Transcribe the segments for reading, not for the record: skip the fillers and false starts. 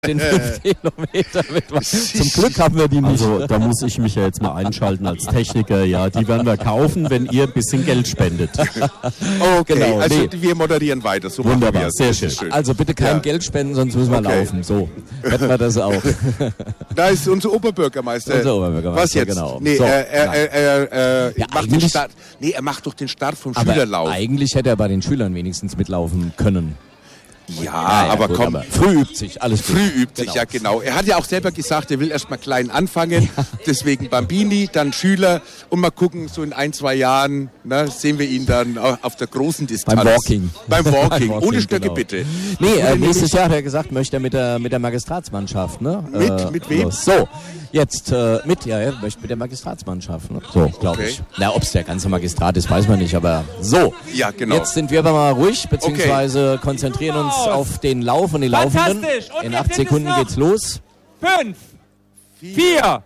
den 5 Kilometer mit. Zum Glück haben wir die nicht. Also da muss ich mich ja jetzt mal einschalten als Techniker. Ja, die werden wir kaufen, wenn ihr ein bisschen Geld spendet. Okay, genau, also wir moderieren weiter. So wunderbar, wir sehr schön. Also bitte kein Geld spenden, sonst müssen wir laufen. So, hätten wir das auch. Da ist unser Oberbürgermeister. Unser Oberbürgermeister, was jetzt? Genau. Nee, so, er macht den Start. Nee, er macht doch den Start vom Schülerlauf. Eigentlich hätte er bei den Schülern wenigstens mitlaufen können. Ja, aber gut, komm. Aber früh übt sich, alles gut. Früh übt sich, ja genau. Er hat ja auch selber gesagt, er will erst mal klein anfangen. Deswegen Bambini, dann Schüler. Und mal gucken, so in 1-2 Jahren sehen wir ihn dann auf der großen Distanz. Beim Walking. Beim Walking. Ohne Stöcke, genau. Bitte. Nee, nächstes Jahr hat er gesagt, möchte er mit der Magistratsmannschaft. Ne? Mit wem? So, jetzt er möchte mit der Magistratsmannschaft. Ne? So, glaube ich. Na, ob es der ganze Magistrat ist, weiß man nicht, aber so. Ja, genau. Jetzt sind wir aber mal ruhig, beziehungsweise konzentrieren uns auf den Lauf und die Laufenden. In 8 Sekunden geht's los. 5, 4,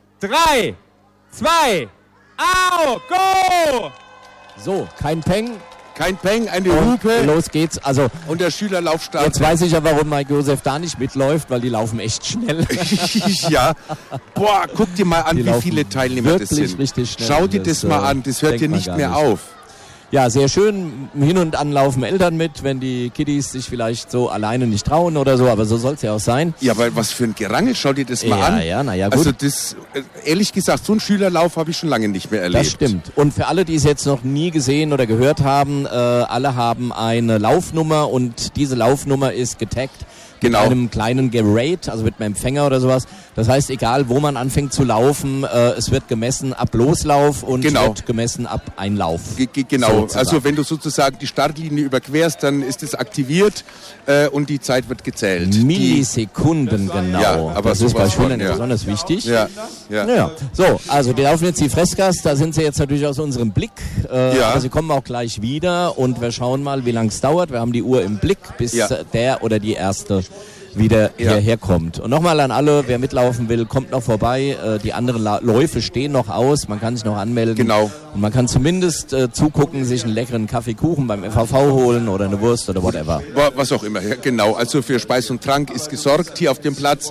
3, 2, au, go! So, kein Peng. Kein Peng, eine Hupe. Los geht's. Also, und der Schülerlauf startet. Jetzt weiß ich ja, warum Mike Josef da nicht mitläuft, weil die laufen echt schnell. Ja. Boah, guck dir mal an, wie viele Teilnehmer das sind. Richtig schnell. Schau dir das mal an, das hört dir nicht mehr auf. Ja, sehr schön. Hin und an laufen Eltern mit, wenn die Kiddies sich vielleicht so alleine nicht trauen oder so, aber so soll es ja auch sein. Ja, aber was für ein Gerangel, schau dir das mal an. Ja, naja, gut. Also das, ehrlich gesagt, so einen Schülerlauf habe ich schon lange nicht mehr erlebt. Das stimmt. Und für alle, die es jetzt noch nie gesehen oder gehört haben, alle haben eine Laufnummer und diese Laufnummer ist getaggt. Genau. Mit einem kleinen Gerate, also mit einem Empfänger oder sowas. Das heißt, egal wo man anfängt zu laufen, es wird gemessen ab Loslauf und wird gemessen ab Einlauf. Genau, sozusagen. Also wenn du sozusagen die Startlinie überquerst, dann ist es aktiviert und die Zeit wird gezählt. Millisekunden genau. Ja, aber das ist bei Schülern besonders wichtig. Ja. So, also die laufen jetzt die Freskas, da sind sie jetzt natürlich aus unserem Blick. Aber sie kommen auch gleich wieder und wir schauen mal, wie lange es dauert. Wir haben die Uhr im Blick, bis der oder die erste wieder hierher kommt. Und nochmal an alle, wer mitlaufen will, kommt noch vorbei. Die anderen Läufe stehen noch aus, man kann sich noch anmelden. Genau. Und man kann zumindest zugucken, sich einen leckeren Kaffeekuchen beim FVV holen oder eine Wurst oder whatever. Was auch immer, ja, genau. Also für Speis und Trank ist gesorgt hier auf dem Platz.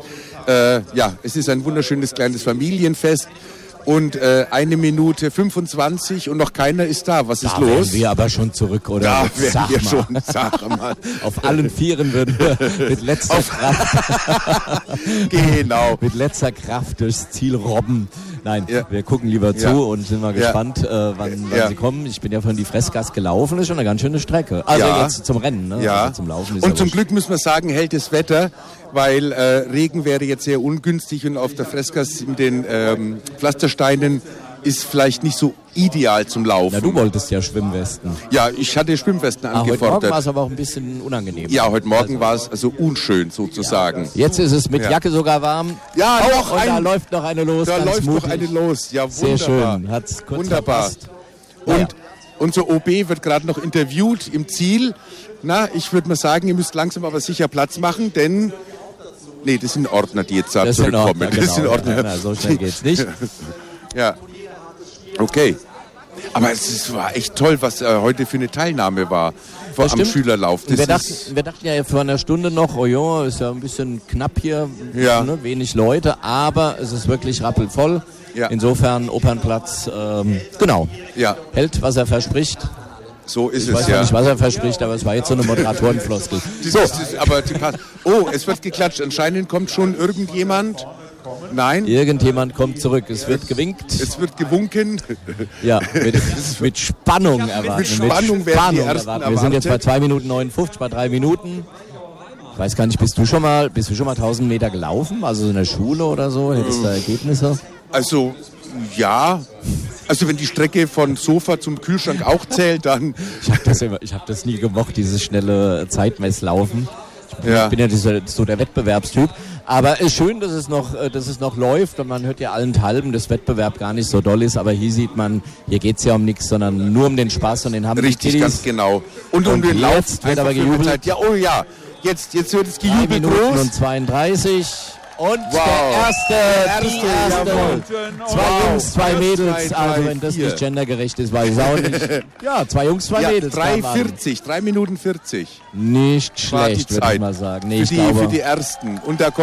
Es ist ein wunderschönes kleines Familienfest. Und 1 Minute 25 und noch keiner ist da. Was ist los? Da wären wir aber schon zurück, oder? Da wären wir schon, sag mal. Auf allen Vieren würden wir mit letzter Kraft genau. mit letzter Kraft durchs Ziel robben. Nein, wir gucken lieber zu und sind mal gespannt, wann sie kommen. Ich bin ja von die Freskas gelaufen, ist schon eine ganz schöne Strecke. Also jetzt zum Rennen, ne? Ja. Also zum Laufen ist und zum Glück müssen wir sagen, hält das Wetter, weil Regen wäre jetzt sehr ungünstig und auf der Freskas mit den Pflastersteinen ist vielleicht nicht so ideal zum Laufen. Na, du wolltest ja Schwimmwesten. Ja, ich hatte Schwimmwesten angefordert. Heute Morgen war es aber auch ein bisschen unangenehm. Ja, heute Morgen war es also unschön sozusagen. Jetzt ist es mit Jacke sogar warm. Ja, und da läuft noch eine los. Da läuft mutig. noch eine los. Ja, wunderbar. Sehr schön. Hat's kurz verpasst. Und unser OB wird gerade noch interviewt im Ziel. Na, ich würde mal sagen, ihr müsst langsam aber sicher Platz machen, denn... Nee, das sind Ordner, die jetzt zurückkommen. Das sind Ordner. Ja, so schnell geht's nicht. Ja. Okay. Aber es war echt toll, was heute für eine Teilnahme war am Schülerlauf. Wir dachten ja vor einer Stunde noch, oh ja, ist ja ein bisschen knapp hier, wenig Leute, aber es ist wirklich rappelvoll. Ja. Insofern Opernplatz, hält, was er verspricht. So ist ich weiß nicht, was er verspricht, aber es war jetzt so eine Moderatorenfloskel. Es wird geklatscht. Anscheinend kommt schon irgendjemand. Nein. Irgendjemand kommt zurück. Es wird gewinkt. Es wird gewunken. Ja, mit Spannung erwarten. Mit Spannung werden die Ersten erwartet. Wir sind jetzt bei 2 Minuten 59, bei 3 Minuten. Ich weiß gar nicht, bist du schon mal 1000 Meter gelaufen? Also in der Schule oder so? Hättest du da Ergebnisse? Also, ja. Also wenn die Strecke von Sofa zum Kühlschrank auch zählt, dann... Ich hab das nie gemocht, dieses schnelle Zeitmesslaufen. Ich bin ja so der Wettbewerbstyp. Aber es ist schön, dass es noch läuft und man hört ja allenthalben, dass Wettbewerb gar nicht so doll ist. Aber hier sieht man, hier geht es ja um nichts, sondern nur um den Spaß und den haben Richtig, die Kiddies. Ganz genau. Und um den Lauf wird aber gejubelt. Ja, oh ja, jetzt wird es gejubelt. 3 Minuten und 32. Und die erste. Zwei Jungs, zwei Mädels. Also wenn das nicht gendergerecht ist, weiß ich auch nicht. Ja, 2 Jungs, 2 Mädels. 3 Minuten 40. Nicht schlecht, würde ich mal sagen. Nee, für die Ersten. Und da